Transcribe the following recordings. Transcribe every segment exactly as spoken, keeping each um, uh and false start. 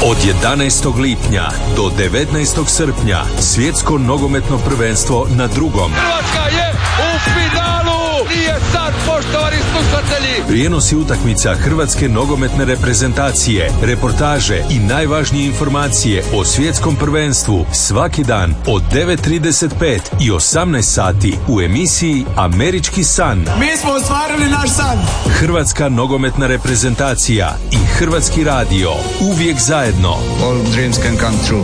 Od jedanaestog lipnja do devetnaestog srpnja svjetsko nogometno prvenstvo na drugom. Hrvatska je u finalu! Nije sad, poštovani slušatelji! Prijenosi utakmica hrvatske nogometne reprezentacije, reportaže i najvažnije informacije o svjetskom prvenstvu svaki dan od devet trideset pet i osamnaest sati u emisiji Američki san. Mi smo ostvarili naš san! Hrvatska nogometna reprezentacija i Hrvatski radio uvijek zajedno. All dreams can come true.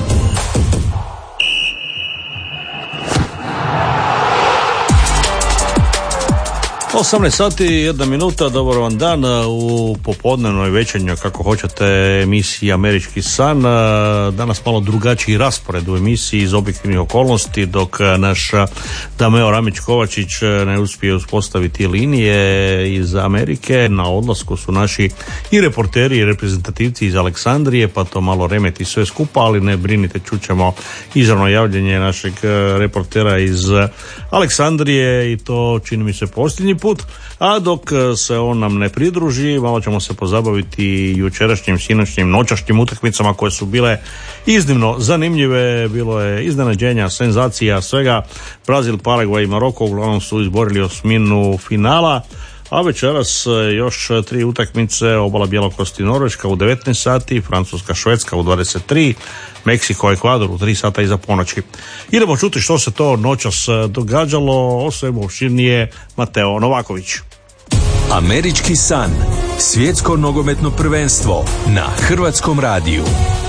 osamnaest sati, jedna minuta, dobar vam dan u popodnevnoj večernjoj, kako hoćete, emisiji Američki san. Danas malo drugačiji raspored u emisiji iz objektivnih okolnosti, dok naš Dameo Ramić-Kovačić ne uspije uspostaviti linije iz Amerike. Na odlasku su naši i reporteri i reprezentativci iz Aleksandrije, pa to malo remeti sve skupa, ali ne brinite, čućemo izravno javljanje našeg reportera iz Aleksandrije i to čini mi se posljednji put. A dok se on nam ne pridruži, malo ćemo se pozabaviti jučerašnjim, sinoćnim, noćašnjim utakmicama koje su bile iznimno zanimljive. Bilo je iznenađenja, senzacija, svega. Brazil, Paragvaj i Maroko uglavnom su izborili osminu finala. A večeras još tri utakmice: obala Bjelokosti, Norveška u devetnaest sati, Francuska, Švedska u dvadeset tri, Meksiko, Ekvador u tri sata iza ponoći. Idemo čuti što se to noćas događalo, o svemu opširnije Mateo Novaković. Američki san, svjetsko nogometno prvenstvo na Hrvatskom radiju.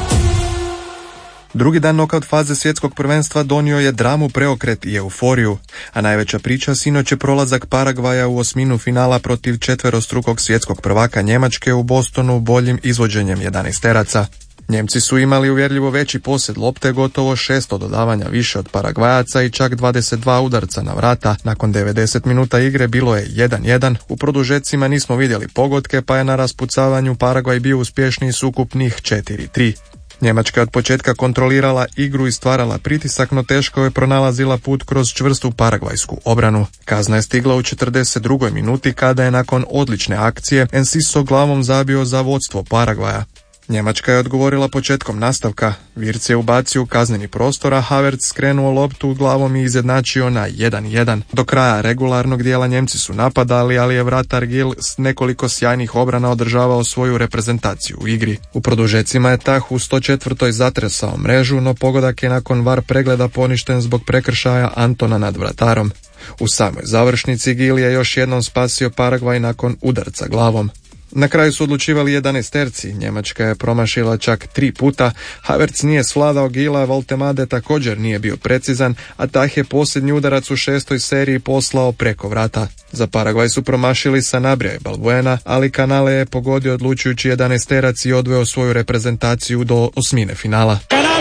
Drugi dan nokaut faze svjetskog prvenstva donio je dramu, preokret i euforiju, a najveća priča sinoć je prolazak Paragvaja u osminu finala protiv četverostrukog svjetskog prvaka Njemačke u Bostonu boljim izvođenjem jedanaesteraca. Njemci su imali uvjerljivo veći posjed lopte, gotovo šesto dodavanja više od Paragvajaca i čak dvadeset dva udarca na vrata. Nakon devedeset minuta igre bilo je jedan jedan, u produžecima nismo vidjeli pogodke, pa je na raspucavanju Paragvaj bio uspješniji s ukupnih četiri tri. Njemačka je od početka kontrolirala igru i stvarala pritisak, no teško je pronalazila put kroz čvrstu paragvajsku obranu. Kazna je stigla u četrdeset drugoj minuti kada je nakon odlične akcije Enciso glavom zabio za vodstvo Paragvaja. Njemačka je odgovorila početkom nastavka. Wirtz je ubacio u kazneni prostor, a Havertz skrenuo loptu glavom i izjednačio na jedan jedan. Do kraja regularnog dijela Njemci su napadali, ali je vratar Gil s nekoliko sjajnih obrana održavao svoju reprezentaciju u igri. U produžecima je Tah u sto četvrtoj zatresao mrežu, no pogodak je nakon var pregleda poništen zbog prekršaja Antona nad vratarom. U samoj završnici Gil je još jednom spasio Paragvaj nakon udarca glavom. Na kraju su odlučivali jedanaesterci, Njemačka je promašila čak tri puta, Havertz nije svladao Gila, Voltemade također nije bio precizan, a Tah je posljednji udarac u šestoj seriji poslao preko vrata. Za Paragvaj su promašili Sanabria i Balbuena, ali Canale je pogodio odlučujući jedanaesterac i odveo svoju reprezentaciju do osmine finala.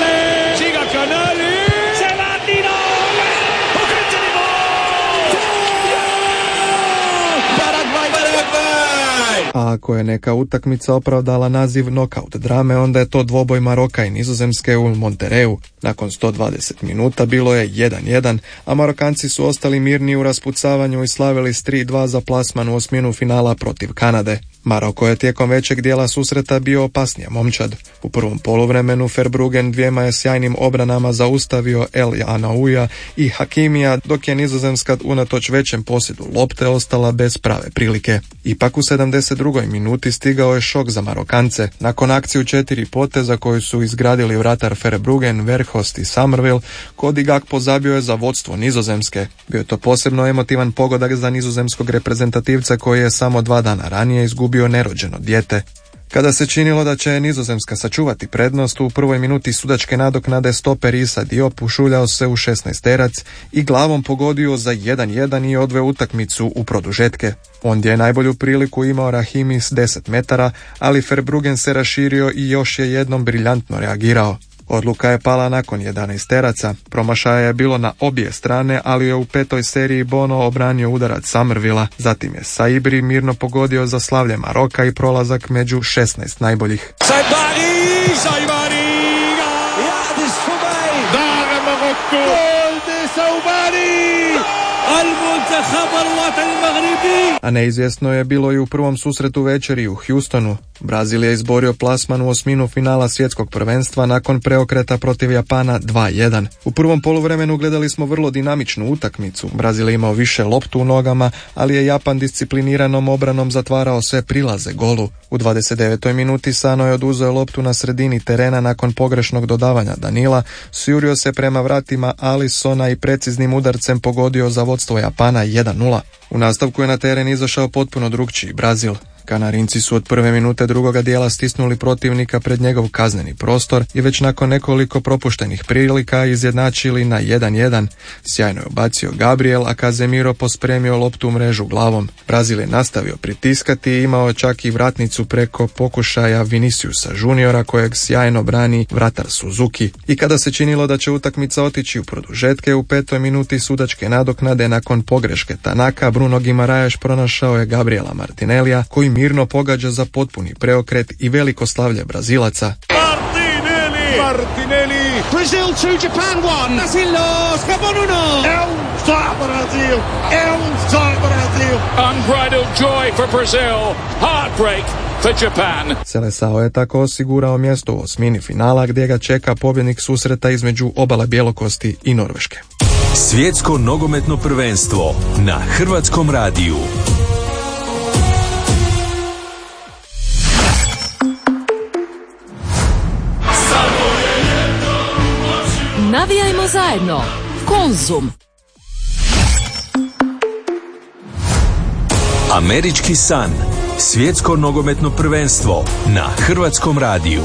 A ako je neka utakmica opravdala naziv nokaut drame, onda je to dvoboj Maroka i Nizozemske u Monterreju. Nakon sto dvadeset minuta bilo je jedan jedan, a Marokanci su ostali mirni u raspucavanju i slavili s tri dva za plasman u osminu finala protiv Kanade. Maroko je tijekom većeg dijela susreta bio opasnija momčad. U prvom poluvremenu Verbruggen dvijema je sjajnim obranama zaustavio El Anauja i Hakimija, dok je Nizozemska unatoč većem posjedu lopte ostala bez prave prilike. Ipak u sedamdeset drugoj minuti stigao je šok za Marokance. Nakon akciju četiri poteza koju su izgradili vratar Verbruggen, Verhost i Summerville, Cody Gakpo zabio je za vodstvo Nizozemske. Bio je to posebno emotivan pogodak za nizozemskog reprezentativca koji je samo dva dana ranije izgubio bio nerođeno dijete. Kada se činilo da će Nizozemska sačuvati prednost, u prvoj minuti sudačke nadoknade stoper Issa Diop ušuljao se u šesnaesterac i glavom pogodio za jedan jedan i odveo utakmicu u produžetke. Ondje je najbolju priliku imao Rahimi s deset metara, ali Verbruggen se raširio i još je jednom briljantno reagirao. Odluka je pala nakon jedanaesteraca. Promašaja je bilo na obje strane, ali je u petoj seriji Bono obranio udarac Summervilla. Zatim je Saibri mirno pogodio za slavlje Maroka i prolazak među šesnaest najboljih. Saibari, Saibari! Ja, het is voorbij! Daar in Marokko! Goal de Saibari! A neizvjesno je bilo i u prvom susretu večeri u Houstonu. Brazil je izborio plasman u osminu finala svjetskog prvenstva nakon preokreta protiv Japana dva jedan. U prvom poluvremenu gledali smo vrlo dinamičnu utakmicu. Brazil je imao više loptu u nogama, ali je Japan discipliniranom obranom zatvarao sve prilaze golu. U dvadeset devetoj minuti Sano je oduzeo loptu na sredini terena nakon pogrešnog dodavanja Danila, sjurio se prema vratima Alisona i preciznim udarcem pogodio za vodstvo Japana jedan nula. U nastavku je na teren izašao potpuno drugčiji Brazil. Kanarinci su od prve minute drugoga dijela stisnuli protivnika pred njegov kazneni prostor i već nakon nekoliko propuštenih prilika izjednačili na jedan jedan. Sjajno je ubacio Gabriel, a Casemiro pospremio loptu u mrežu glavom. Brazil je nastavio pritiskati i imao čak i vratnicu preko pokušaja Viniciusa Juniora kojeg sjajno brani vratar Suzuki. I kada se činilo da će utakmica otići u produžetke, u petoj minuti sudačke nadoknade nakon pogreške Tanaka, Bruno Guimaraes pronašao je Gabriela Martinellija koji mirno pogađa za potpuni preokret i veliko slavlje Brazilaca. Martinelli! Martinelli! Brazil two, Japan one! Brazil Gabon uno! É um só Brasil! É um só Brasil! Unbridled joy for Brazil. Heartbreak for Japan. Seleção je tako osigurao mjesto u osmini finala gdje ga čeka pobjednik susreta između obale Bjelokosti i Norveške. Svjetsko nogometno prvenstvo na Hrvatskom radiju. Navijajmo zajedno. Konzum. Američki san. Svjetsko nogometno prvenstvo na Hrvatskom radiju.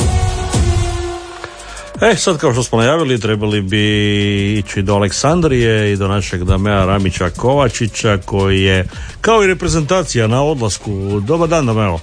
E, sad kao što smo najavili, trebali bi ići do Aleksandrije i do našeg Damea Ramića Kovačića, koji je kao i reprezentacija na odlasku. Dobar dan, Dameo.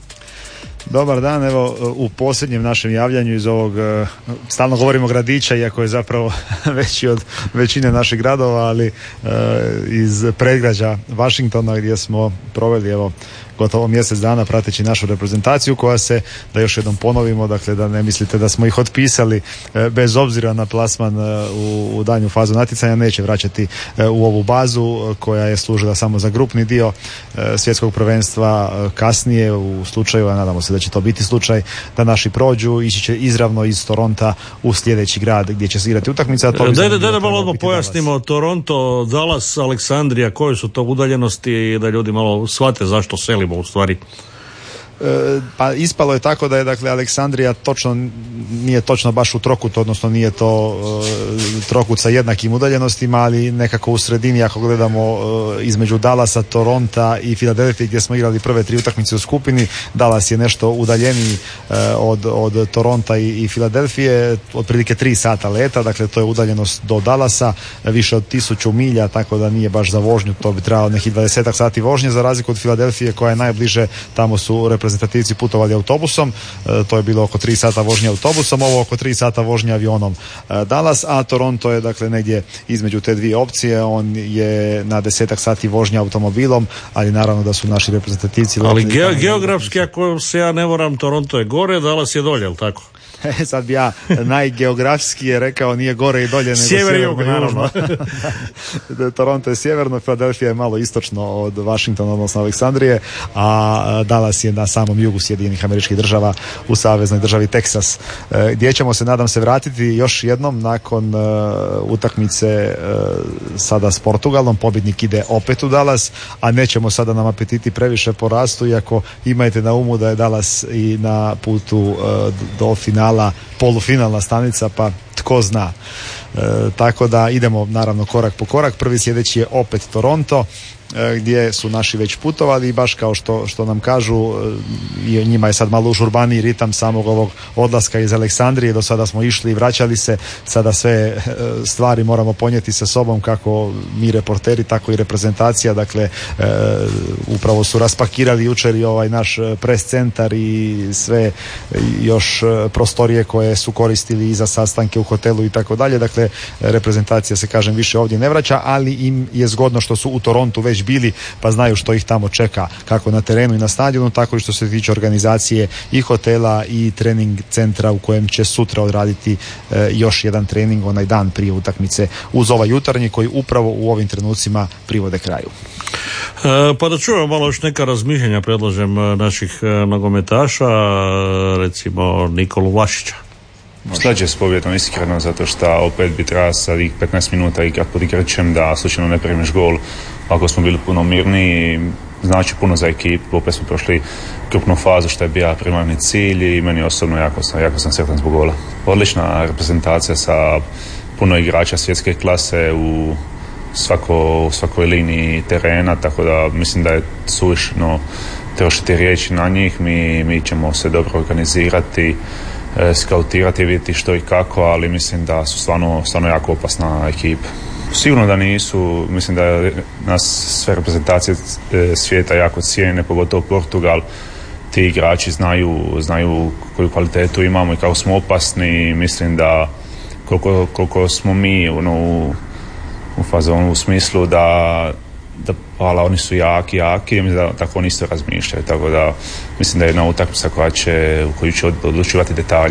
Dobar dan, evo u posljednjem našem javljanju iz ovog, stalno govorimo gradića, iako je zapravo veći od većine naših gradova, ali iz predgrađa Washingtona gdje smo proveli evo gotovo mjesec dana prateći našu reprezentaciju koja se, da još jednom ponovimo, dakle da ne mislite da smo ih otpisali bez obzira na plasman u, u danju fazu natjecanja, neće vraćati u ovu bazu koja je služila samo za grupni dio svjetskog prvenstva kasnije u slučaju, a nadamo se da će to biti slučaj, da naši prođu, ići će izravno iz Toronta u sljedeći grad gdje će se igrati utakmica. Dajde, dajde malo odmah pojasnimo Dallas. Toronto, Dallas, Aleksandrija, koje su to udaljenosti da ljudi malo shvate zašto selimo u stvari. E, pa ispalo je tako da je dakle Aleksandrija točno, nije točno baš u trokutu, odnosno nije to e, trokut sa jednakim udaljenostima, ali nekako u sredini ako gledamo e, između Dallasa, Toronta i Filadelfije gdje smo igrali prve tri utakmice u skupini. Dallas je nešto udaljeniji e, od, od Toronta i, i Filadelfije, otprilike tri sata leta, dakle to je udaljenost do Dallasa, više od tisuću milja, tako da nije baš za vožnju, to bi trebalo nekih dvadesetak sati vožnje, za razliku od Filadelfije koja je najbliže, tamo su reprezentativci reprezentativci putovali autobusom, e, to je bilo oko tri sata vožnje autobusom, ovo oko tri sata vožnje avionom e, Dallas, a Toronto je dakle negdje između te dvije opcije, on je na desetak sati vožnje automobilom, ali naravno da su naši reprezentativci... Ali ge- geografski, ako se ja ne varam, Toronto je gore, Dallas je dolje, je li tako? E, sad bi ja najgeografski je rekao nije gore i dolje nego sjever i sjeverno, naravno. Toronto je sjeverno, Philadelphia je malo istočno od Washingtona, odnosno Aleksandrije, a Dallas je na samom jugu Sjedinjenih Američkih Država u saveznoj državi Teksas, gdje ćemo se, nadam se, vratiti još jednom nakon uh, utakmice uh, sada s Portugalom. Pobjednik ide opet u Dallas, a nećemo sada nam apetiti previše porastu, iako imajte na umu da je Dallas i na putu uh, do finala polufinalna stanica, pa tko zna. E, tako da idemo naravno korak po korak. Prvi sljedeći je opet Toronto, e, gdje su naši već putovali i baš kao što, što nam kažu, e, njima je sad malo užurbaniji ritam samog ovog odlaska iz Aleksandrije. Do sada smo išli i vraćali se, sada sve e, stvari moramo ponijeti sa sobom, kako mi reporteri, tako i reprezentacija. Dakle, e, upravo su raspakirali jučer i ovaj naš pres centar i sve još prostorije koje koje su koristili i za sastanke u hotelu i tako dalje. Dakle, reprezentacija se, kažem, više ovdje ne vraća, ali im je zgodno što su u Torontu već bili, pa znaju što ih tamo čeka, kako na terenu i na stadionu, tako i što se tiče organizacije i hotela i trening centra u kojem će sutra odraditi e, još jedan trening onaj dan prije utakmice uz ovaj jutarnji koji upravo u ovim trenucima privode kraju. E, pa da čujemo malo još neka razmišljanja, predlažem, naših nogometaša, recimo Nikolu Vlašića. Slađe s pobjedom iskreno, zato što opet bi treba sa ovih petnaest minuta igrat pod igračem da slučajno ne primiš gol. Ako smo bili puno mirniji, znači puno za ekipu, opet smo prošli krupnu fazu što je bio primarni cilj i meni osobno jako sam, jako sam sretan zbog gola. Odlična reprezentacija sa puno igrača svjetske klase u svako, u svakoj liniji terena, tako da mislim da je suvišno trošiti riječi na njih. Mi, mi ćemo se dobro organizirati, e, skautirati, vidjeti što i kako, ali mislim da su stvarno, stvarno jako opasna ekipa. Sigurno da nisu, mislim da nas sve reprezentacije svijeta jako cijene, pogotovo Portugal. Ti igrači znaju, znaju koju kvalitetu imamo i kako smo opasni. Mislim da koliko, koliko smo mi ono, u, u fazonu u smislu da, da hvala, oni su jaki, jaki, mislim da tako oni isto razmišljaju, tako da mislim da je jedna utakmica koja će, u koju će odlučivati detalji.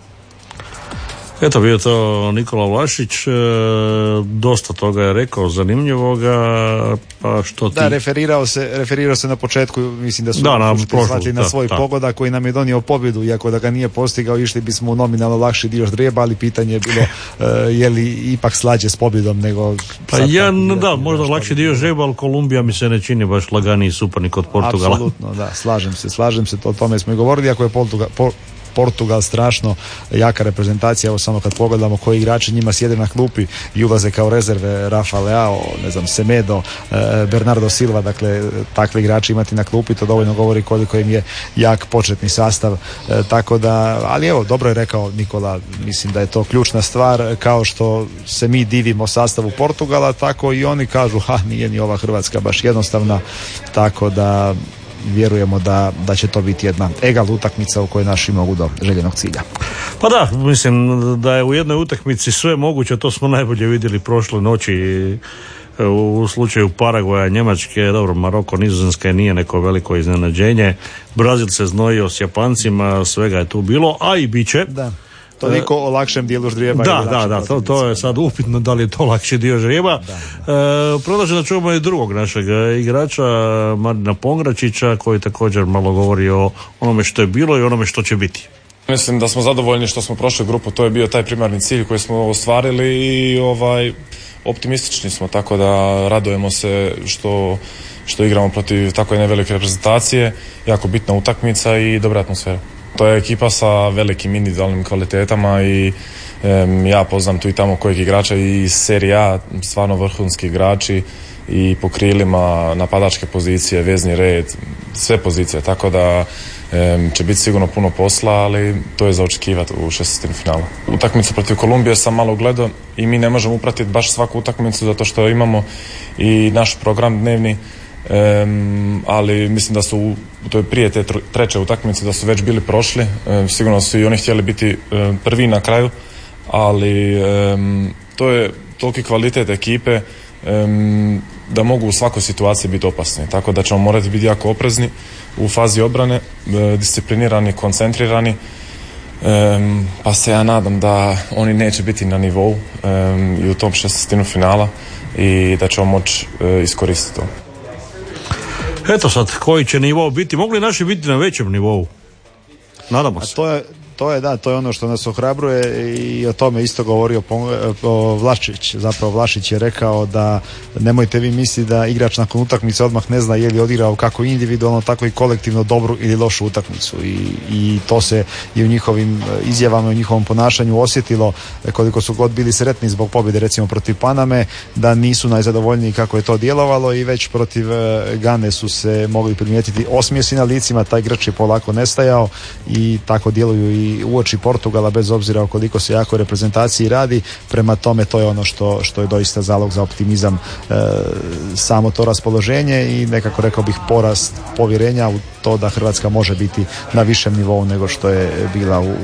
Eto, bio to Nikola Vlašić, e, dosta toga je rekao zanimljivoga, pa što ti... Da, referirao se, referirao se na početku, mislim da su da, na, prošlu, na da, svoj da. pogodak koji nam je donio pobjedu, iako da ga nije postigao, išli bismo u nominalno lakši dio ždrijeba, ali pitanje je bilo e, je li ipak slađe s pobjedom nego... Pa ja, da, možda lakši dio ždrijeba, ali Kolumbija mi se ne čini baš laganiji suparnik od Portugala. Apsolutno, da, slažem se, slažem se, to, o tome smo i govorili, ako je Portugal... Po, Portugal strašno jaka reprezentacija, evo samo kad pogledamo koji igrači njima sjede na klupi i ulaze kao rezerve, Rafa Leao, ne znam, Semedo, Bernardo Silva, dakle takvi igrači imati na klupi, to dovoljno govori koliko im je jak početni sastav, tako da, ali evo, dobro je rekao Nikola, mislim da je to ključna stvar, kao što se mi divimo sastavu Portugala, tako i oni kažu, ha, nije ni ova Hrvatska baš jednostavna, tako da vjerujemo da, da će to biti jedna egal utakmica u kojoj naši mogu do željenog cilja. Pa da, mislim da je u jednoj utakmici sve moguće, to smo najbolje vidjeli prošle noći u slučaju Paragvaja, Njemačke, dobro, Maroko, Nizozemska nije neko veliko iznenađenje, Brazil se znojio s Japancima, svega je tu bilo, a i bit će. Da. Toliko o lakšem dijelu ždrijeba. Da, da, da, to, to je sad upitno da li je to lakši dio ždrijeba. E, Predlažem da čujemo i drugog našeg igrača, Marina Pongračića, koji također malo govori o onome što je bilo i onome što će biti. Mislim da smo zadovoljni što smo prošli grupu, to je bio taj primarni cilj koji smo ostvarili i ovaj, optimistični smo, tako da radujemo se što, što igramo protiv tako jedne velike reprezentacije, jako bitna utakmica i dobra atmosfera. To je ekipa sa velikim individualnim kvalitetama i um, ja poznam tu i tamo kojeg igrača i iz Serije A, stvarno vrhunski igrači i po krilima, napadačke pozicije, vezni red, sve pozicije, tako da um, će biti sigurno puno posla, ali to je za očekivati u šesnaestom finalu. Utakmicu protiv Kolumbije sam malo gledao i mi ne možemo upratiti baš svaku utakmicu zato što imamo i naš program dnevni. Um, ali mislim da su to je prije te treće utakmice da su već bili prošli, um, sigurno su i oni htjeli biti um, prvi na kraju, ali um, to je toliki kvalitet ekipe um, da mogu u svakoj situaciji biti opasni, tako da ćemo morati biti jako oprezni u fazi obrane, uh, disciplinirani, koncentrirani, um, pa se ja nadam da oni neće biti na nivou um, i u tom šesnaestinu finala i da ćemo moći uh, iskoristiti to. Eto sad, koji će nivo biti? Mogli naši biti na većem nivou? Nadamo se. A to je, to je, da, to je ono što nas ohrabruje i o tome isto govorio Vlašić. Zapravo Vlašić je rekao da nemojte vi misliti da igrač nakon utakmice odmah ne zna je li odigrao kako individualno, tako i kolektivno dobru ili lošu utakmicu. I, i to se i u njihovim izjavama, u njihovom ponašanju osjetilo koliko su god bili sretni zbog pobjede recimo protiv Paname, da nisu najzadovoljniji kako je to djelovalo i već protiv Gane su se mogli primijetiti osmijesi na licima, taj grč je polako nestajao i tako djeluju i uoči Portugala bez obzira o koliko se jako reprezentaciji radi, prema tome to je ono što, što je doista zalog za optimizam, e, samo to raspoloženje i nekako rekao bih porast povjerenja u to da Hrvatska može biti na višem nivou nego što je bila u, u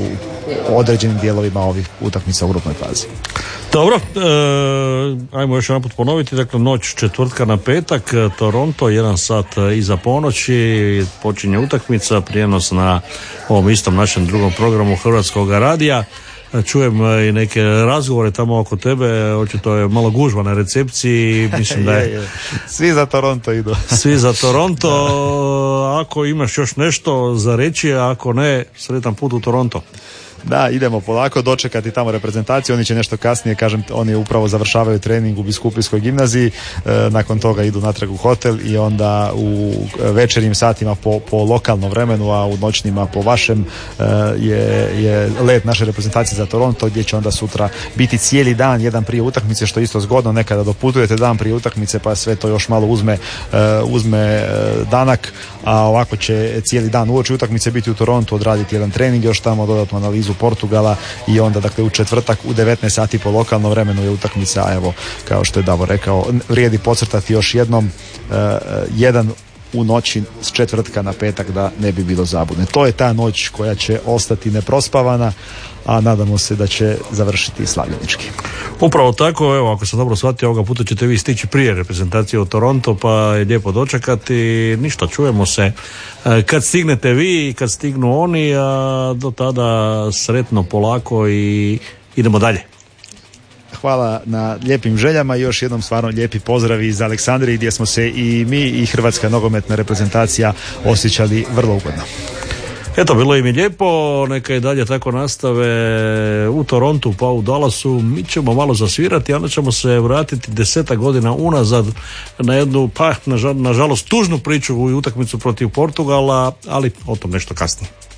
određenim dijelovima ovih utakmica u grupnoj fazi. Dobro, e, ajmo još jedan put ponoviti, dakle noć četvrtka na petak, Toronto, jedan sat iza ponoći, počinje utakmica, prijenos na ovom istom našem drugom programu Hrvatskog radija. Čujem i neke razgovore tamo oko tebe, očito je malo gužva na recepciji, mislim da je... je, je. Svi za Toronto idu. Svi za Toronto, ako imaš još nešto za reći, a ako ne, sretan put u Toronto. Da, idemo polako dočekati tamo reprezentaciju, oni će nešto kasnije, kažem, oni upravo završavaju trening u Biskupijskoj gimnaziji, e, nakon toga idu natrag u hotel i onda u večernjim satima po, po lokalnom vremenu, a u noćnima po vašem e, je, je let naše reprezentacije za Toronto, gdje će onda sutra biti cijeli dan, jedan prije utakmice, što je isto zgodno, nekada doputujete dan prije utakmice pa sve to još malo uzme, e, uzme e, danak, a ovako će cijeli dan uoči utakmice biti u Torontu, odraditi jedan trening, još tamo dodatnu analizu Portugala i onda dakle u četvrtak u devetnaest sati po lokalnom vremenu je utakmica, a evo kao što je Davor rekao, vrijedi podcrtati još jednom uh, jedan u noći s četvrtka na petak da ne bi bilo zabune. To je ta noć koja će ostati neprospavana, a nadamo se da će završiti slavljenički. Upravo tako, evo, ako sam dobro shvatio, ovoga puta ćete vi stići prije reprezentacije u Toronto, pa je lijepo dočekati. Ništa, čujemo se kad stignete vi i kad stignu oni, a do tada sretno, polako i idemo dalje. Hvala na lijepim željama i još jednom stvarno lijepi pozdravi iz Aleksandrije, gdje smo se i mi i hrvatska nogometna reprezentacija osjećali vrlo ugodno. Eto, bilo im je lijepo, neka i dalje tako nastave u Torontu pa u Dallasu. Mi ćemo malo zasvirati, a onda ćemo se vratiti desetak godina unazad na jednu, pa nažalost tužnu priču u utakmicu protiv Portugala, ali o tom nešto kasnije.